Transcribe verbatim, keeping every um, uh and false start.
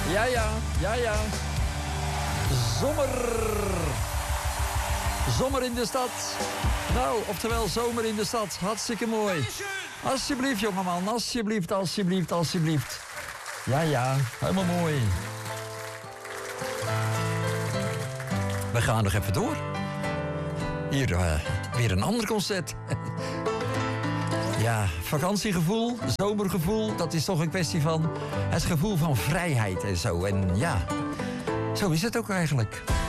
Ja, ja, ja, ja. Zomer. Zomer in de stad. Nou, oftewel zomer in de stad. Hartstikke mooi. Alsjeblieft, jongeman. Alsjeblieft, alsjeblieft, alsjeblieft. Ja, ja. Helemaal mooi. We gaan nog even door. Hier uh, weer een ander concert. Ja, vakantiegevoel, zomergevoel, dat is toch een kwestie van het gevoel van vrijheid en zo. En ja, zo is het ook eigenlijk.